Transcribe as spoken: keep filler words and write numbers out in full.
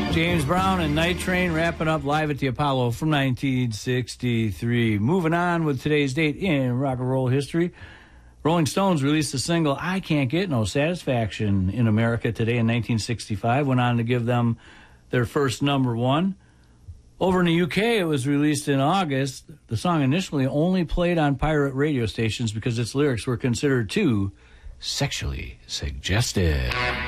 James Brown and Night Train wrapping up live at the Apollo from nineteen sixty-three. Moving on with today's date in rock and roll history. Rolling Stones released the single I Can't Get No Satisfaction in America today in nineteen sixty-five. Went on to give them their first number one. Over in the U K, it was released in August. The song initially only played on pirate radio stations because its lyrics were considered too sexually suggestive.